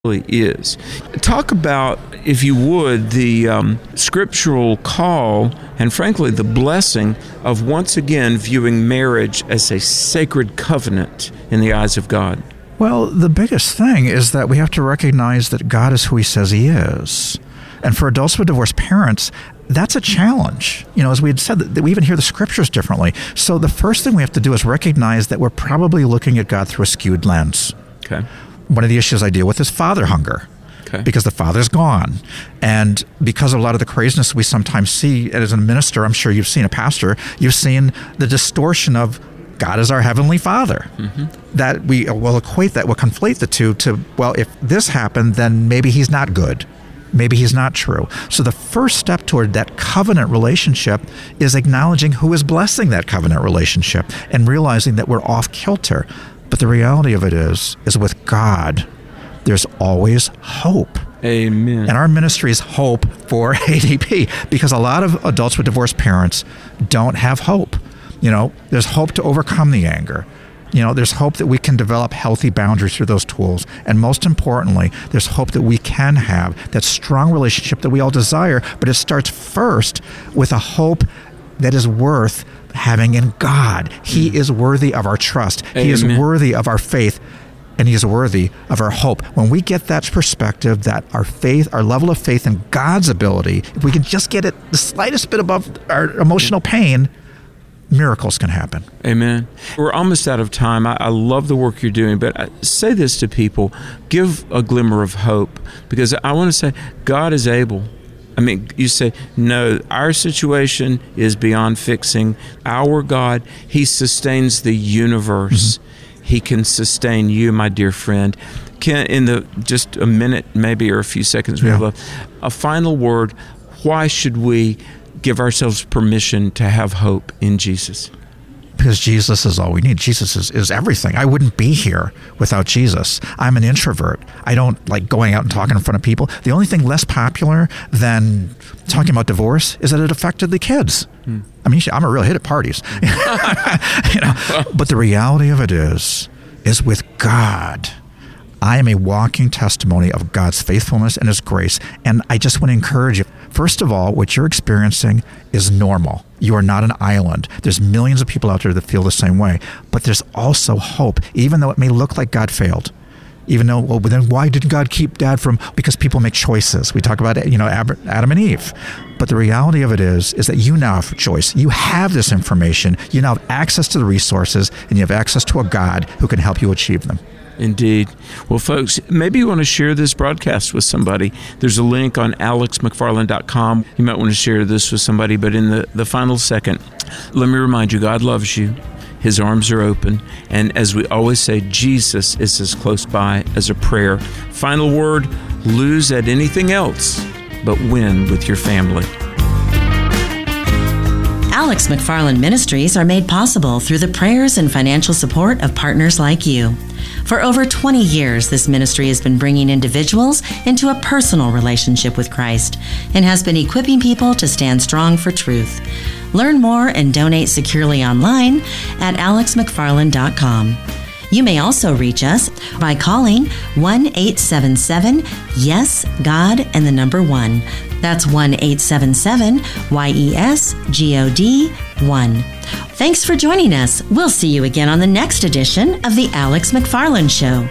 is. Talk about, if you would, the scriptural call and frankly the blessing of once again viewing marriage as a sacred covenant in the eyes of God. Well, the biggest thing is that we have to recognize that God is who He says He is. And for adults with divorced parents, that's a challenge. As we had said, that we even hear the scriptures differently. So the first thing we have to do is recognize that we're probably looking at God through a skewed lens. Okay. One of the issues I deal with is father hunger. Okay. Because the father's gone. And because of a lot of the craziness we sometimes see as a minister, I'm sure you've seen a pastor, you've seen the distortion of God is our heavenly Father. Mm-hmm. That we will equate that, we'll conflate the two to, well, if this happened, then maybe He's not good. Maybe He's not true. So the first step toward that covenant relationship is acknowledging who is blessing that covenant relationship and realizing that we're off kilter. But the reality of it is with God, there's always hope. Amen. And our ministry is hope for ADP, because a lot of adults with divorced parents don't have hope. There's hope to overcome the anger. There's hope that we can develop healthy boundaries through those tools. And most importantly, there's hope that we can have that strong relationship that we all desire, but it starts first with a hope that is worth having in God. He is worthy of our trust. Amen. He is worthy of our faith, and He is worthy of our hope. When we get that perspective, that our faith, our level of faith in God's ability, if we can just get it the slightest bit above our emotional pain, miracles can happen. Amen. We're almost out of time. I love the work you're doing, but I say this to people, give a glimmer of hope, because I want to say God is able. You say, no, our situation is beyond fixing. Our God, He sustains the universe. Mm-hmm. He can sustain you, my dear friend. Just a minute, maybe, or a few seconds we have left, a final word. Why should we give ourselves permission to have hope in Jesus? Because Jesus is all we need. Jesus is everything. I wouldn't be here without Jesus. I'm an introvert. I don't like going out and talking in front of people. The only thing less popular than talking about divorce is that it affected the kids. I'm a real hit at parties. But the reality of it is with God, I am a walking testimony of God's faithfulness and His grace. And I just want to encourage you, first of all, what you're experiencing is normal. You are not an island. There's millions of people out there that feel the same way. But there's also hope, even though it may look like God failed. Even though, well, then why didn't God keep Dad from? Because people make choices. We talk about, Adam and Eve. But the reality of it is that you now have a choice. You have this information. You now have access to the resources, and you have access to a God who can help you achieve them. Indeed. Well, folks, maybe you want to share this broadcast with somebody. There's a link on alexmcfarland.com. You might want to share this with somebody, but in the final second, let me remind you, God loves you. His arms are open. And as we always say, Jesus is as close by as a prayer. Final word, lose at anything else, but win with your family. Alex McFarland Ministries are made possible through the prayers and financial support of partners like you. For over 20 years, this ministry has been bringing individuals into a personal relationship with Christ and has been equipping people to stand strong for truth. Learn more and donate securely online at alexmcfarland.com. You may also reach us by calling 1-877-YES-GOD and the number 1. That's 1-877-YES-GOD-1. Thanks for joining us. We'll see you again on the next edition of The Alex McFarland Show.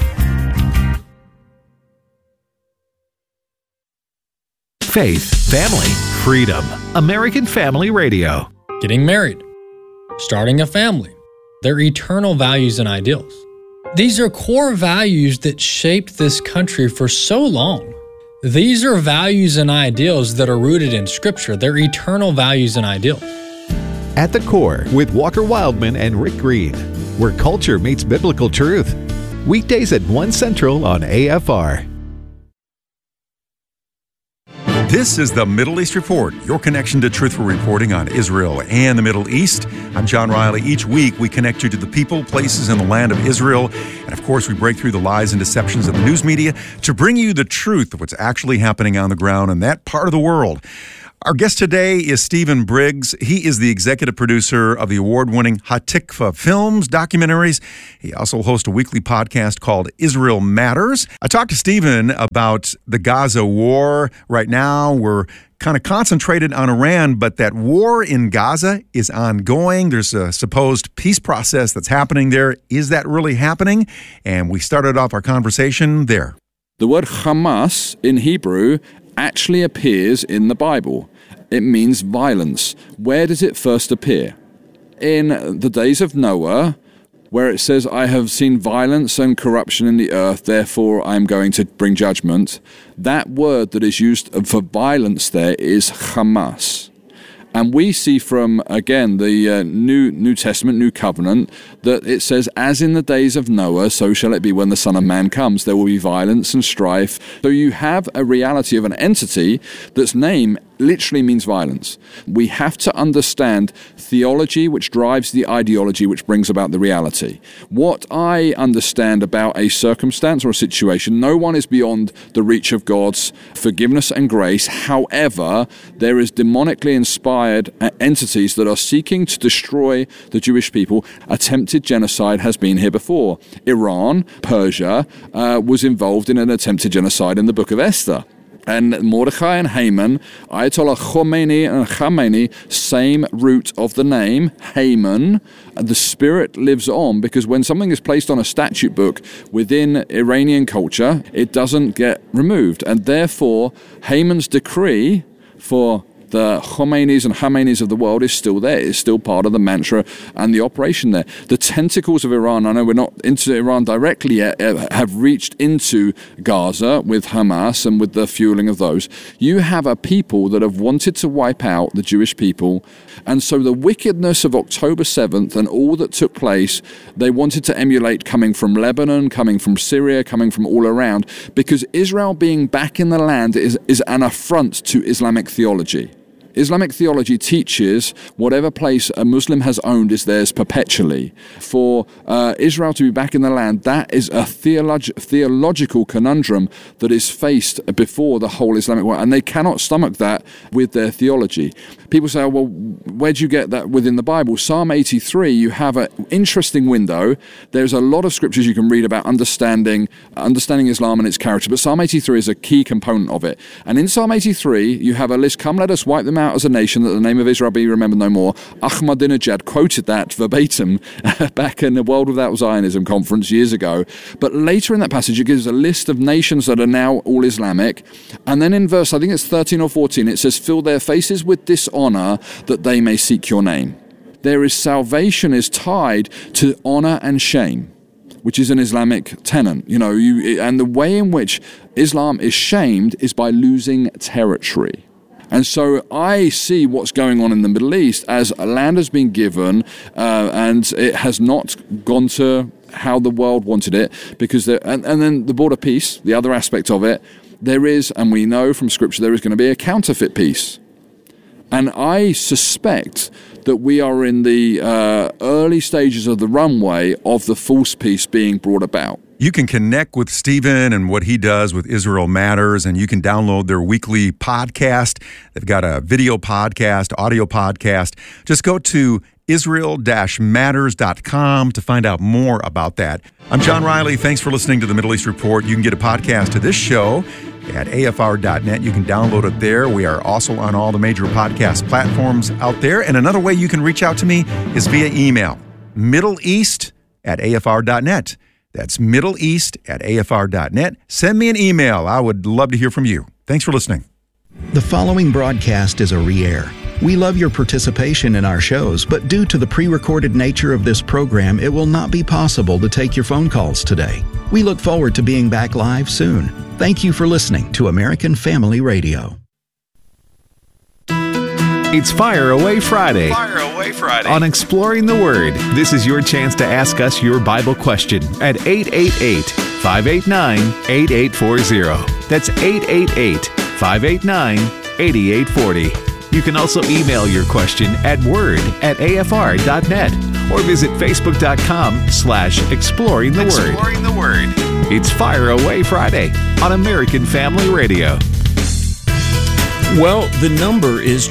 Faith, family, freedom. American Family Radio. Getting married, starting a family, their eternal values and ideals. These are core values that shaped this country for so long. These are values and ideals that are rooted in Scripture. They're eternal values and ideals. At the Core with Walker Wildman and Rick Green, where culture meets biblical truth. Weekdays at 1 Central on AFR. This is the Middle East Report, your connection to truthful reporting on Israel and the Middle East. I'm John Riley. Each week, we connect you to the people, places, and the land of Israel. And of course, we break through the lies and deceptions of the news media to bring you the truth of what's actually happening on the ground in that part of the world. Our guest today is Stephen Briggs. He is the executive producer of the award-winning Hatikva films, documentaries. He also hosts a weekly podcast called Israel Matters. I talked to Stephen about the Gaza war. Right now, we're kind of concentrated on Iran, but that war in Gaza is ongoing. There's a supposed peace process that's happening there. Is that really happening? And we started off our conversation there. The word Hamas in Hebrew actually appears in the Bible. It means violence. Where does it first appear? In the days of Noah, where it says, I have seen violence and corruption in the earth, therefore I am going to bring judgment. That word that is used for violence there is Hamas. And we see from, again, the New Testament, New Covenant, that it says, as in the days of Noah, so shall it be when the Son of Man comes. There will be violence and strife. So you have a reality of an entity that's name literally means violence. We have to understand theology, which drives the ideology, which brings about the reality. What I understand about a circumstance or a situation, no one is beyond the reach of God's forgiveness and grace. However, there is demonically inspired entities that are seeking to destroy the Jewish people. Attempted genocide has been here before. Iran, Persia, was involved in an attempted genocide in the book of Esther. And Mordechai and Haman, Ayatollah Khomeini and Khamenei, same root of the name, Haman. The spirit lives on because when something is placed on a statute book within Iranian culture, it doesn't get removed. And therefore, Haman's decree for the Khomeinis and Khameneis of the world is still there. It's still part of the mantra and the operation there. The tentacles of Iran, I know we're not into Iran directly yet, have reached into Gaza with Hamas and with the fueling of those. You have a people that have wanted to wipe out the Jewish people. And so the wickedness of October 7th and all that took place, they wanted to emulate coming from Lebanon, coming from Syria, coming from all around, because Israel being back in the land is an affront to Islamic theology. Islamic theology teaches whatever place a Muslim has owned is theirs perpetually. For Israel to be back in the land, that is a theological conundrum that is faced before the whole Islamic world, and they cannot stomach that with their theology. People say, well, where do you get that within the Bible? Psalm 83, you have an interesting window. There's a lot of scriptures you can read about understanding Islam and its character, but Psalm 83 is a key component of it. And in Psalm 83, you have a list, come let us wipe them out as a nation, that the name of Israel be remembered no more. Ahmadinejad quoted that verbatim back in the World Without Zionism conference years ago. But later in that passage, it gives a list of nations that are now all Islamic. And then in verse, I think it's 13 or 14, it says, fill their faces with dishonor that they may seek your name. There is salvation is tied to honor and shame, which is an Islamic tenet. And the way in which Islam is shamed is by losing territory. And so I see what's going on in the Middle East as a land has been given and it has not gone to how the world wanted it, because and then the border peace, the other aspect of it, there is, and we know from Scripture, there is going to be a counterfeit peace. And I suspect that we are in the early stages of the runway of the false peace being brought about. You can connect with Stephen and what he does with Israel Matters, and you can download their weekly podcast. They've got a video podcast, audio podcast. Just go to Israel-Matters.com to find out more about that. I'm John Riley. Thanks for listening to the Middle East Report. You can get a podcast of this show at afr.net. You can download it there. We are also on all the major podcast platforms out there. And another way you can reach out to me is via email, middleeast@afr.net. That's middleeast@afr.net. Send me an email. I would love to hear from you. Thanks for listening. The following broadcast is a re-air. We love your participation in our shows, but due to the pre-recorded nature of this program, it will not be possible to take your phone calls today. We look forward to being back live soon. Thank you for listening to American Family Radio. It's Fire Away Friday. Fire Away Friday. On Exploring the Word, this is your chance to ask us your Bible question at 888-589-8840. That's 888-589-8840. You can also email your question at word@afr.net or visit facebook.com/exploring the word. Exploring the Word. It's Fire Away Friday on American Family Radio. Well, the number is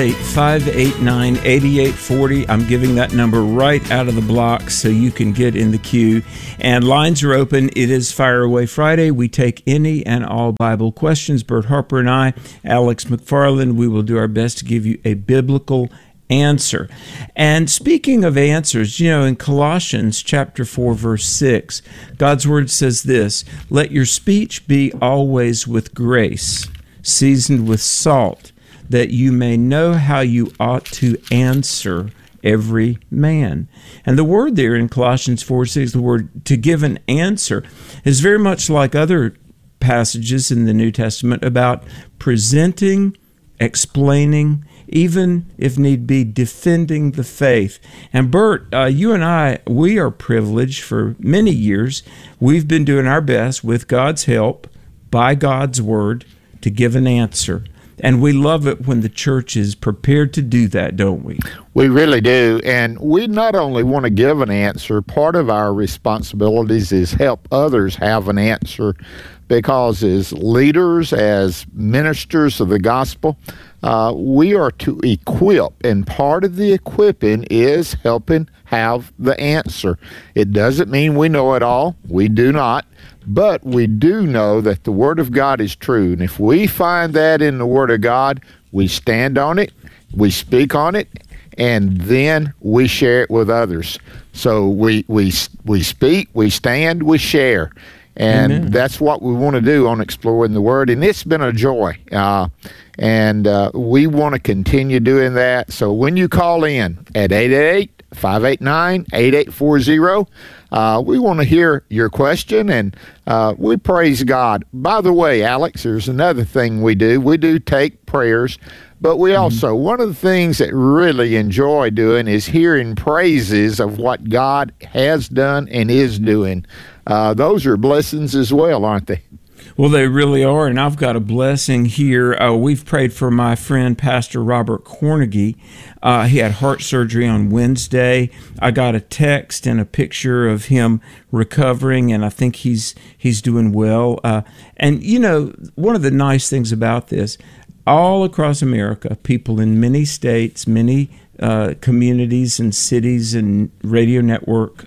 888-589-8840. I'm giving that number right out of the block so you can get in the queue. And lines are open. It is Fire Away Friday. We take any and all Bible questions. Bert Harper and I, Alex McFarland, we will do our best to give you a biblical answer. And speaking of answers, in Colossians chapter 4, verse 6, God's word says this: "Let your speech be always with grace, seasoned with salt, that you may know how you ought to answer every man." And the word there in Colossians 4:6, the word to give an answer, is very much like other passages in the New Testament about presenting, explaining, even if need be, defending the faith. And Bert, you and I, we are privileged for many years. We've been doing our best with God's help, by God's word, to give an answer. And we love it when the church is prepared to do that, don't we? We really do. And we not only want to give an answer, part of our responsibilities is help others have an answer, because as leaders, as ministers of the gospel, we are to equip, and part of the equipping is helping have the answer. It doesn't mean we know it all. We do not. But we do know that the Word of God is true. And if we find that in the Word of God, we stand on it, we speak on it, and then we share it with others. So we speak, we stand, we share. And Amen. That's what we want to do on Exploring the Word. And it's been a joy. And we want to continue doing that. So when you call in at 888-589-8840, we want to hear your question, and we praise God. By the way, Alex, there's another thing we do. We do take prayers, but we also, one of the things that really enjoy doing is hearing praises of what God has done and is doing. Those are blessings as well, aren't they? Well, they really are, and I've got a blessing here. We've prayed for my friend, Pastor Robert Cornegie. He had heart surgery on Wednesday. I got a text and a picture of him recovering, and I think he's doing well. And, one of the nice things about this, all across America, people in many states, many communities and cities and radio network,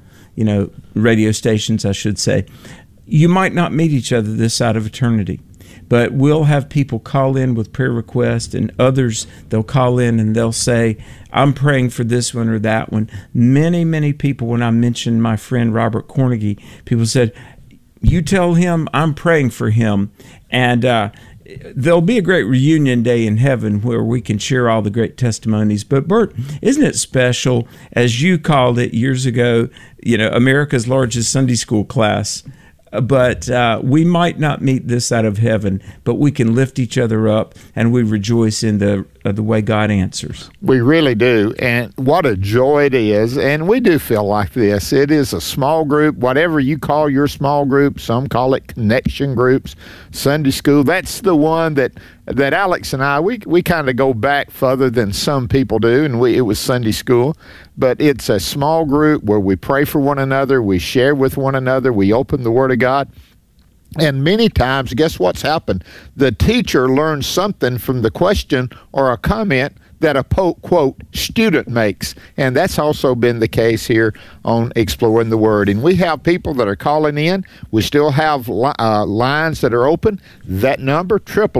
radio stations, I should say, you might not meet each other this side of eternity, but we'll have people call in with prayer requests, and others, they'll call in and they'll say, I'm praying for this one or that one. Many, many people, when I mentioned my friend Robert Cornegie, people said, you tell him I'm praying for him. And there'll be a great reunion day in heaven where we can share all the great testimonies. But Bert, isn't it special, as you called it years ago, America's largest Sunday school class? But we might not meet this side of heaven, but we can lift each other up, and we rejoice in the way God answers. We really do, and what a joy it is. And we do feel like this. It is a small group, whatever you call your small group. Some call it connection groups, Sunday school. That's the one that Alex and I, we kind of go back further than some people do, and it was Sunday school. But it's a small group where we pray for one another, we share with one another, we open the Word of God. And many times, guess what's happened? The teacher learns something from the question or a comment that a quote student makes. And that's also been the case here on Exploring the Word. And we have people that are calling in. We still have lines that are open. That number,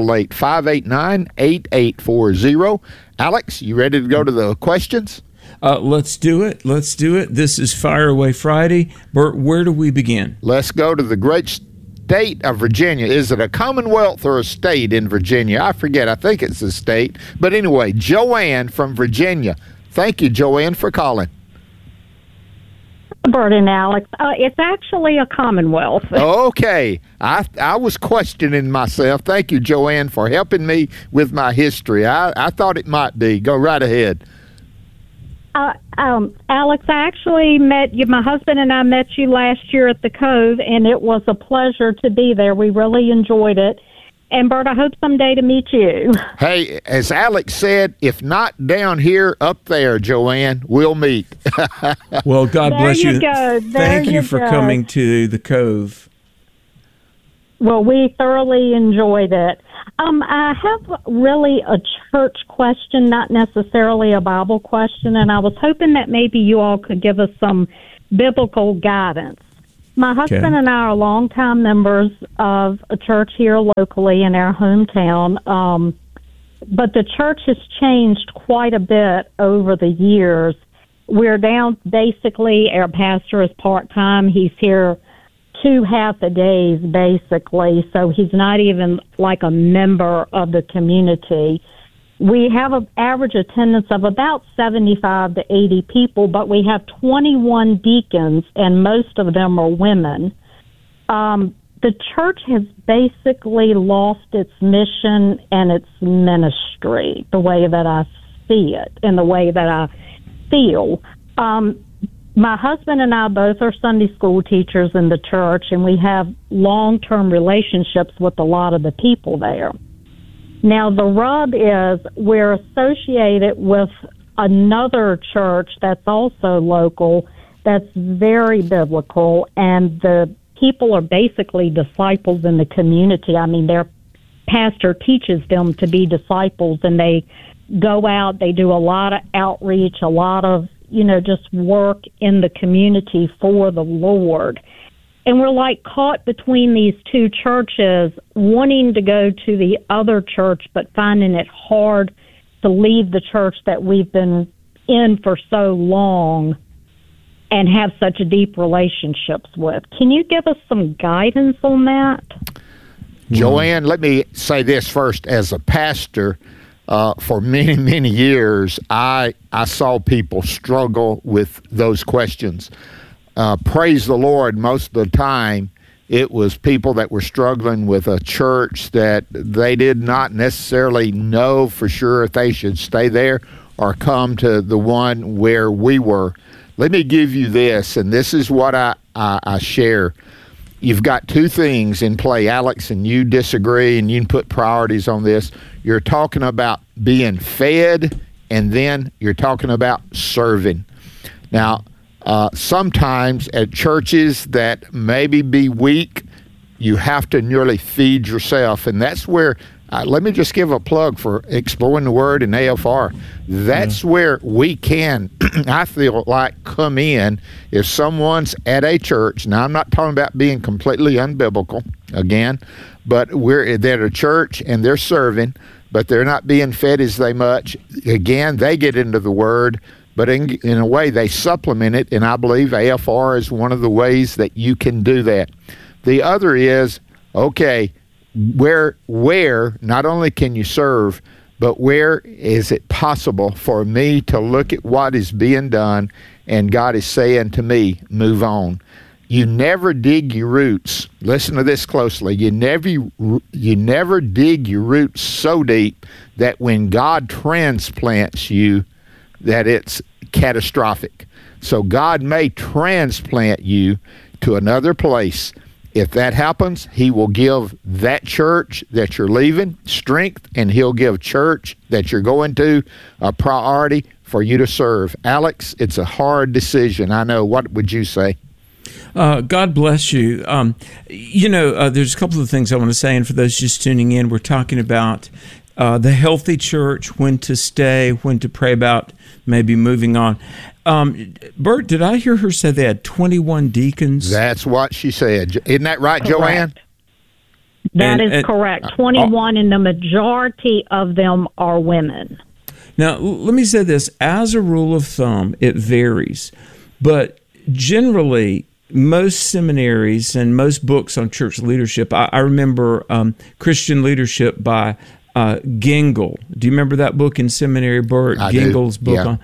888-589-8840. Alex, you ready to go to the questions? Let's do it. This is Fire Away Friday. Bert, where do we begin? Let's go to the great state of Virginia. Is it a commonwealth or a state in Virginia? I forget. I think it's a state. But anyway, Joanne from Virginia. Thank you, Joanne, for calling. Bert and Alex, it's actually a commonwealth. Okay. I was questioning myself. Thank you, Joanne, for helping me with my history. I thought it might be. Go right ahead. Alex, I actually met you. My husband and I met you last year at the Cove, and it was a pleasure to be there. We really enjoyed it. And, Bert, I hope someday to meet you. Hey, as Alex said, if not down here, up there, Joanne, we'll meet. Well, God bless you. There you go. Thank you for coming to the Cove. Well, we thoroughly enjoyed it. I have really a church question, not necessarily a Bible question, and I was hoping that maybe you all could give us some biblical guidance. My husband and I are longtime members of a church here locally in our hometown, but the church has changed quite a bit over the years. We're down, basically, our pastor is part-time. He's here 2 half-a-days, basically, so he's not even like a member of the community. We have an average attendance of about 75 to 80 people, but we have 21 deacons, and most of them are women. The church has basically lost its mission and its ministry, the way that I see it, and the way that I feel. My husband and I both are Sunday school teachers in the church, and we have long-term relationships with a lot of the people there. Now, the rub is we're associated with another church that's also local, that's very biblical, and the people are basically disciples in the community. I mean, their pastor teaches them to be disciples, and they go out, they do a lot of outreach, a lot of, just work in the community for the Lord. And we're like caught between these two churches, wanting to go to the other church, but finding it hard to leave the church that we've been in for so long and have such deep relationships with. Can you give us some guidance on that? Joanne, let me say this first. As a pastor, for many, many years, I saw people struggle with those questions. Praise the Lord, most of the time, it was people that were struggling with a church that they did not necessarily know for sure if they should stay there or come to the one where we were. Let me give you this, and this is what I share. You've got 2 things in play, Alex, and you disagree, and you can put priorities on this. You're talking about being fed, and then you're talking about serving. Now, sometimes at churches that maybe be weak, you have to nearly feed yourself, and that's where let me just give a plug for Exploring the Word and AFR. That's where we can, I feel like, come in if someone's at a church. Now, I'm not talking about being completely unbiblical, again, but they're at a church and they're serving, but they're not being fed as they much. Again, they get into the Word, but in a way they supplement it, and I believe AFR is one of the ways that you can do that. The other is, okay, where not only can you serve, but where is it possible for me to look at what is being done and God is saying to me, move on. You never dig your roots. Listen to this closely. You never dig your roots so deep that when God transplants you, that it's catastrophic. So God may transplant you to another place. If that happens, he will give that church that you're leaving strength, and he'll give church that you're going to a priority for you to serve. Alex, it's a hard decision. I know. What would you say? God bless you. There's a couple of things I want to say, and for those just tuning in, we're talking about the healthy church, when to stay, when to pray about maybe moving on. Bert, did I hear her say they had 21 deacons? That's what she said. Isn't that right, Correct. Joanne? That is correct. 21, and the majority of them are women. Now, let me say this. As a rule of thumb, it varies. But generally, most seminaries and most books on church leadership, I remember Christian Leadership by Gengel. Do you remember that book in seminary, Bert? Gengel's book. Yeah.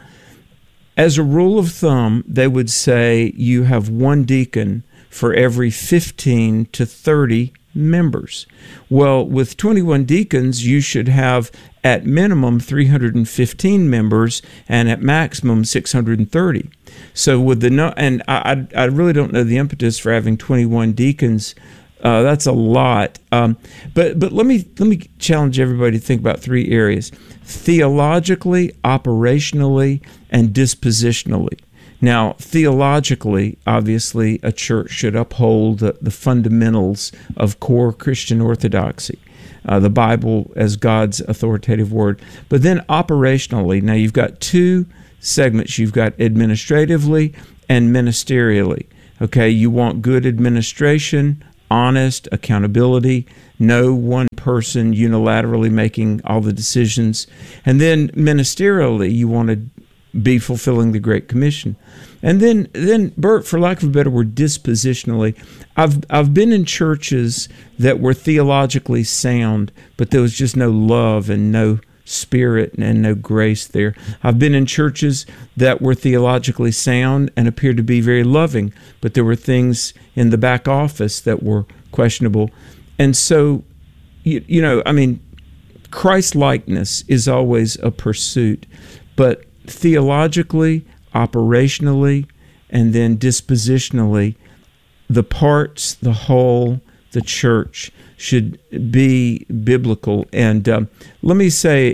As a rule of thumb, they would say you have 1 deacon for every 15 to 30 members. Well, with 21 deacons, you should have at minimum 315 members and at maximum 630. So with and I really don't know the impetus for having 21 deacons. That's a lot. But let me challenge everybody to think about 3 areas: theologically, operationally, and dispositionally. Now, theologically, obviously, a church should uphold the fundamentals of core Christian orthodoxy, the Bible as God's authoritative word. But then operationally, now you've got two segments. You've got administratively and ministerially. Okay, you want good administration, honest accountability, no one person unilaterally making all the decisions. And then ministerially, you want to be fulfilling the Great Commission. And then Bert, for lack of a better word, dispositionally, I've been in churches that were theologically sound, but there was just no love and no spirit and no grace there. I've been in churches that were theologically sound and appeared to be very loving, but there were things in the back office that were questionable. And so, you know, I mean, Christ-likeness is always a pursuit, but theologically, operationally, and then dispositionally, the parts, the whole, the church should be biblical. And let me say,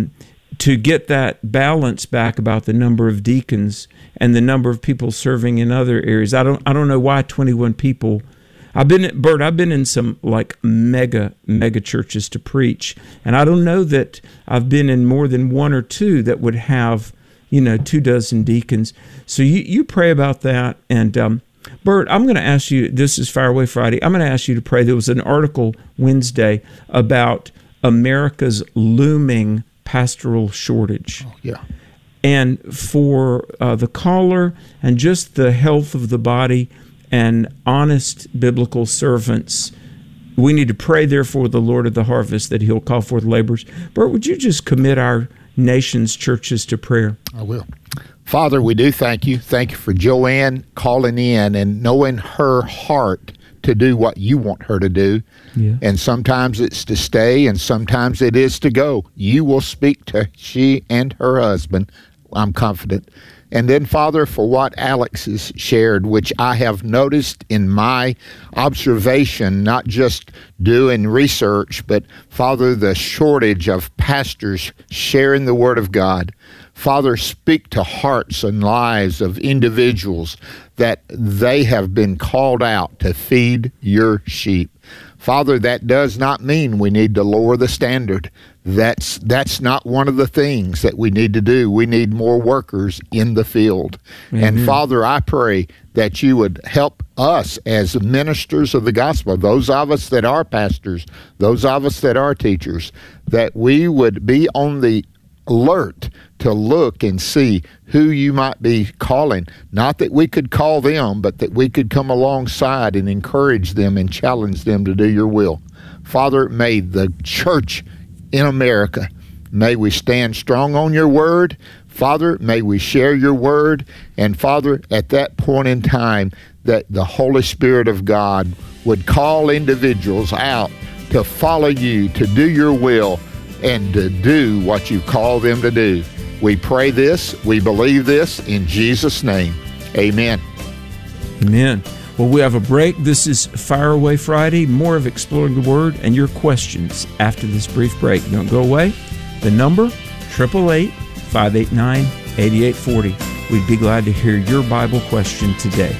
to get that balance back about the number of deacons and the number of people serving in other areas, I don't know why 21 people. I've been in some like mega churches to preach, and I don't know that I've been in more than one or two that would have, 24 deacons. So you pray about that. And Bert, I'm going to ask you, this is Fire Away Friday, I'm going to ask you to pray. There was an article Wednesday about America's looming pastoral shortage. Oh, yeah. And for the caller and just the health of the body and honest biblical servants, we need to pray, therefore, the Lord of the harvest, that he'll call forth laborers. Bert, would you just commit our nation's churches to prayer? I will. Father, we do thank you. Thank you for Joanne calling in and knowing her heart to do what you want her to do. Yeah. And sometimes it's to stay and sometimes it is to go. You will speak to she and her husband, I'm confident. And then, Father, for what Alex has shared, which I have noticed in my observation, not just doing research, but, Father, the shortage of pastors sharing the Word of God. Father, speak to hearts and lives of individuals that they have been called out to feed your sheep. Father, that does not mean we need to lower the standard. That's not one of the things that we need to do. We need more workers in the field. Mm-hmm. And Father, I pray that you would help us as ministers of the gospel, those of us that are pastors, those of us that are teachers, that we would be on the alert to look and see who you might be calling. Not that we could call them, but that we could come alongside and encourage them and challenge them to do your will. Father, may the church in America, may we stand strong on your word. Father, may we share your word. And Father, at that point in time, that the Holy Spirit of God would call individuals out to follow you, to do your will, and to do what you call them to do. We pray this, we believe this, in Jesus' name. Amen. Amen. Well, we have a break. This is Fire Away Friday, more of Exploring the Word and your questions after this brief break. Don't go away. The number, 888-589-8840. We'd be glad to hear your Bible question today.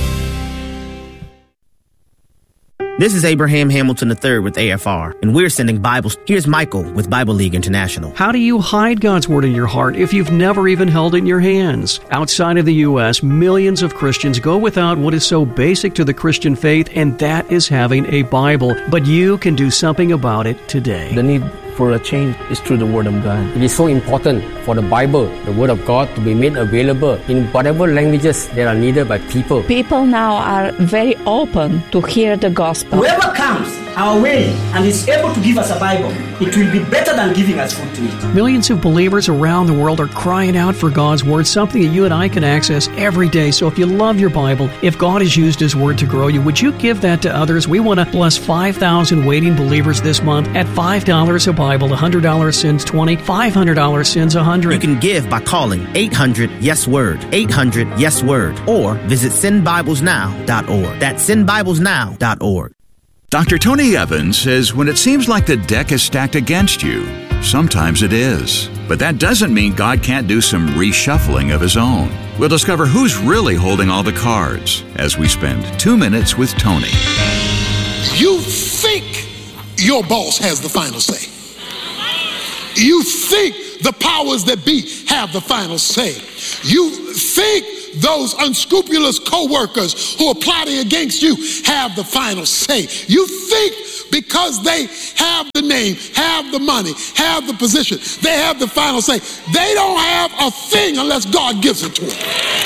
This is Abraham Hamilton III with AFR, and we're sending Bibles. Here's Michael with Bible League International. How do you hide God's Word in your heart if you've never even held it in your hands? Outside of the U.S., millions of Christians go without what is so basic to the Christian faith, and that is having a Bible. But you can do something about it today. The need for a change is through the Word of God. It is so important for the Bible, the Word of God, to be made available in whatever languages that are needed by people. People now are very open to hear the gospel. Whoever comes our way and is able to give us a Bible, it will be better than giving us food to eat. Millions of believers around the world are crying out for God's Word, something that you and I can access every day. So if you love your Bible, if God has used His Word to grow you, would you give that to others? We want to bless 5,000 waiting believers this month at $5 a Bible. $100 sends 20, $500 sends 100. You can give by calling 800-YES-WORD, 800-YES-WORD, or visit sendbiblesnow.org. That's sendbiblesnow.org. Dr. Tony Evans says when it seems like the deck is stacked against you, sometimes it is. But that doesn't mean God can't do some reshuffling of His own. We'll discover who's really holding all the cards as we spend 2 minutes with Tony. You think your boss has the final say. You think the powers that be have the final say. You think those unscrupulous co-workers who are plotting against you have the final say. You think because they have the name, have the money, have the position, they have the final say. They don't have a thing unless God gives it to them.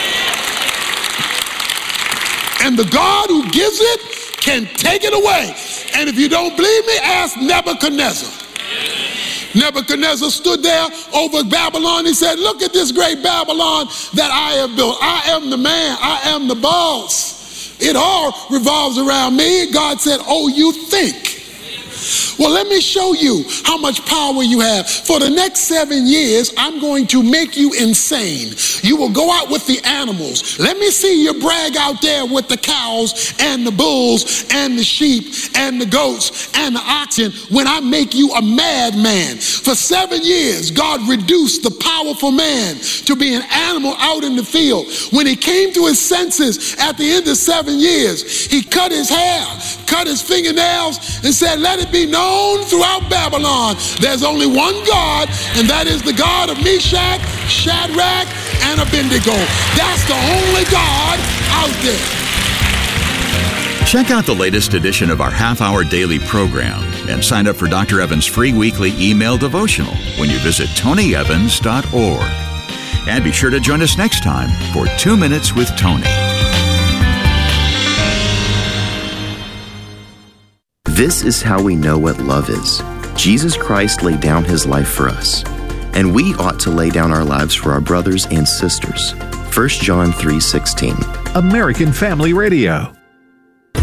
And the God who gives it can take it away. And if you don't believe me, ask Nebuchadnezzar. Nebuchadnezzar stood there over Babylon. He said, look at this great Babylon that I have built. I am the man. I am the boss. It all revolves around me. God said, oh, you think. Well, let me show you how much power you have. For the next 7 years, I'm going to make you insane. You will go out with the animals. Let me see you brag out there with the cows and the bulls and the sheep and the goats and the oxen when I make you a madman. For 7 years, God reduced the powerful man to be an animal out in the field. When he came to his senses at the end of 7 years, he cut his hair, cut his fingernails, and said, let it be known throughout Babylon, there's only one God, and that is the God of Meshach, Shadrach, and Abednego. That's the only God out there. Check out the latest edition of our half-hour daily program and sign up for Dr. Evans' free weekly email devotional when you visit tonyevans.org. And be sure to join us next time for 2 Minutes with Tony. This is how we know what love is. Jesus Christ laid down his life for us, and we ought to lay down our lives for our brothers and sisters. 1 John 3:16. American Family Radio.